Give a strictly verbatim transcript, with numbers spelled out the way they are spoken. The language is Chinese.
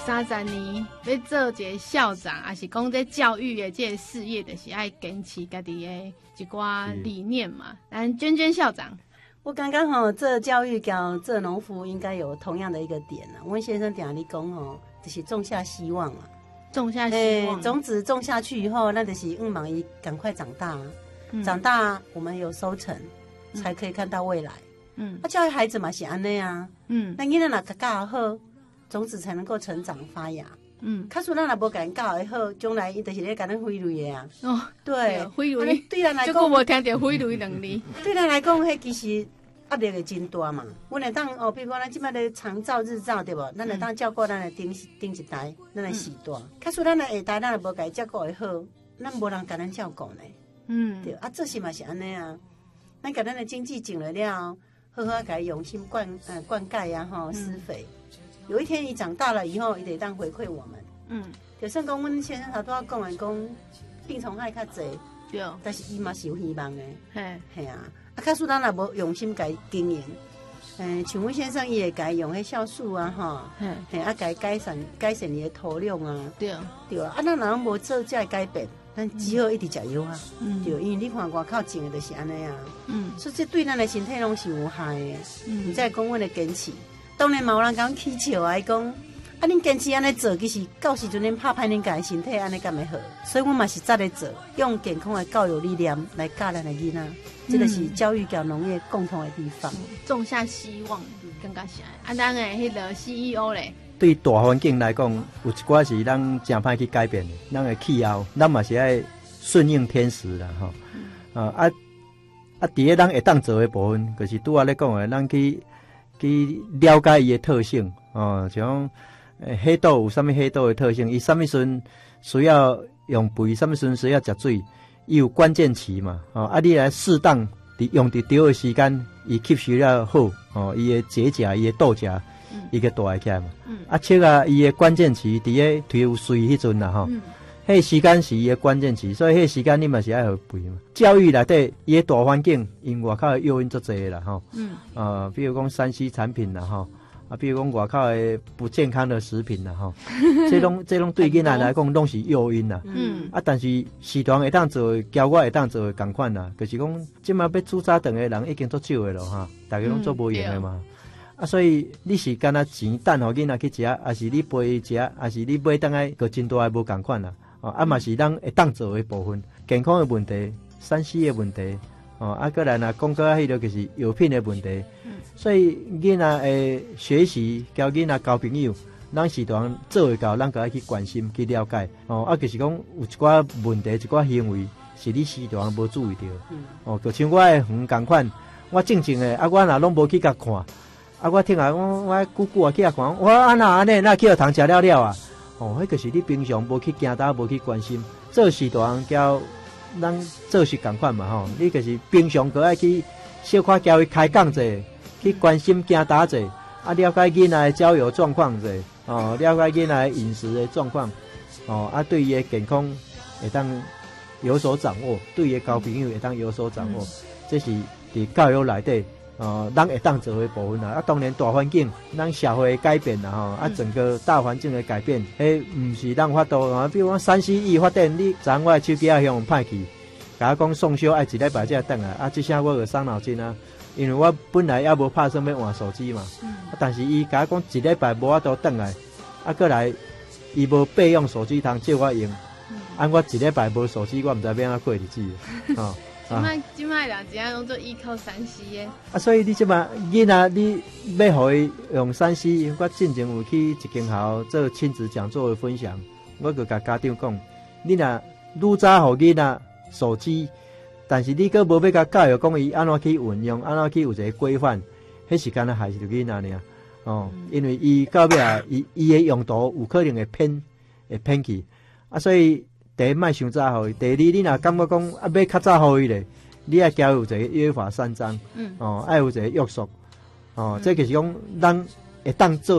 三十年要做一个校长，还是讲这教育的这个事业，就是爱坚持家己的一寡理念嘛。咱娟娟校长， 我刚刚吼做教育跟做农夫应该有同样的一个点啊。温先生定你讲吼，就是种下希望啊， 种下希望， 欸、种子种下去以后，那就是希望伊赶快长大、啊嗯，长大我们有收成，嗯、才可以看到未来。嗯，啊，教育孩子嘛是安尼啊，嗯，那囡仔若教好，种子才能够成长发芽。嗯，假使咱若无甲因教的好，将来伊就是咧甲咱毁类的啊。哦，对，毁类。对咱来讲， 这个无听到毁类两字。 对咱来讲，迄其实压力会真大嘛。阮会当哦，比如讲咱即摆咧长照日照对无？咱会当照顾咱的顶顶一代，咱的时代。假使咱的下代，咱若无甲伊照顾的好，咱无人甲咱照顾呢。嗯，对啊，做事嘛是安尼啊。咱甲咱的经济种了了。好好给用心灌呃灌溉呀、啊、哈施肥、嗯，有一天你长大了以后，也得当回馈我们。嗯，就算讲阮先生头拄仔讲的讲病虫害较济，对，但是伊嘛是有希望的。嘿，嘿啊，啊，假使咱若无用心给经营，嗯，像阮先生伊会给用迄酵素啊哈，嘿，啊给改善改善你的土壤啊，对对啊，啊咱若拢无做这改变。咱只好一直食药啊，嗯、对，因为你看外口种的就是安尼啊，嗯，所以这对咱的身体拢是有害的。嗯，再讲阮的坚持，当然嘛有人讲起笑啊，讲啊恁坚持安尼做，其实到时阵恁拍歹恁家的身体安尼敢会好？所以我嘛是早咧做，用健康的教育理念来教咱的囡仔，这个是教育跟农业共同的地方，嗯、 种下希望，更加是啊，咱的迄个 C E O 咧。 对大环境来讲，有一寡是咱真歹去改变的，咱的气候，咱嘛是爱顺应天时啦，吼、嗯。啊啊啊！伫咧咱会当做的部分，就是拄仔咧讲的，咱去去了解伊的特性，哦，像诶，黑豆有啥物黑豆的特性？伊啥物时阵需要用肥，啥物时阵需要食水，伊有关键期嘛，哦，啊，你来适当伫用伫对的时间，伊吸收了好，哦，伊的结荚，伊的豆荚。伊个大会起来嘛，嗯、啊，切啊，伊个关键期伫咧推有水迄阵啦吼，迄、嗯、时间是伊个关键期，所以迄时间你嘛是爱互肥嘛。教育内底伊个大环境，因外口的诱因足侪啦吼，嗯，呃，比如讲山西产品啦吼，啊，比如讲外口的不健康的食品啦吼，这拢这拢对囡仔来讲拢是诱因啦，嗯，啊，但是市场会当做，教我会当做的共款啦，就是讲即马要煮早顿的人已经足少的咯哈，大家拢做无用的嘛。嗯啊，所以你是干那钱等互囡仔去食，还是你陪伊食，还是你买当来个真大无共款啦？哦，啊嘛是咱会当做的部分，健康的问题、山西的问题，哦，啊，过来若讲到迄个就是药品的问题。嗯、所以囡仔诶学习交囡仔交朋友，咱时常做会到，咱个去关心去了解。哦，啊，就是讲有一寡问题、一寡行为是你时常无注意到。嗯、哦，就像我诶园共款，我正经诶，啊，我若拢无去甲看。啊！我听啊，我我久久啊去遐看，我啊那安尼那去学堂食了了啊！哦，迄个是你平常无去惊打，无去关心，做事大人交咱做事共款嘛吼。你就是平常个爱去小可交伊开讲者，去关心惊打者，啊了解囡仔的交友状况者，哦了解囡仔饮食的状况，哦啊对伊的健康会当有所掌握，对伊的交朋友会当有所掌握，这是伫教育内底。呃，咱会当做的部分啦，啊，当然大环境，咱社会的改变啦吼，啊，整个大环境的改变，迄毋是咱法度啊。比如讲山西伊发展，你昨我的手机啊向歹去，甲我讲送修爱一礼拜才转来，啊，即下我有伤脑筋啊，因为我本来也无拍算要换手机嘛，嗯、啊，但是伊甲我讲一礼拜无法度转来，啊，过来伊无备用手机通借我用，嗯、啊，我一礼拜无手机，我毋知要安怎过日子，哦。 即摆即摆人只啊拢做依靠山西的。 啊，所以你即摆囡仔你要互伊用山西，我进前有去一间校做亲子讲座的分享，我就甲家长讲，你若愈早互囡仔手机，但是你佫无要甲教育讲伊安怎去运用，安怎去有一个规范，迄时间啊害死着囡仔尔。哦，嗯、因为伊到尾啊，伊伊的用途有可能会偏会偏去，啊，所以。第一，莫伤早互伊；第二，你若感觉讲啊，要较早互伊咧，你爱交有一个约法三章，嗯，哦，爱有一个约束，哦，嗯、这就是讲咱会当做。